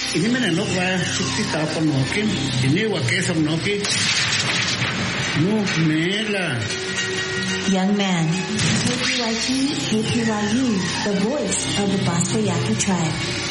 Ini menenokwa sukti tapon nokin. Ini wakesam nokin. No mela. Young man, KPYT, KPYU, the voice of the Bosco Yaqui tribe.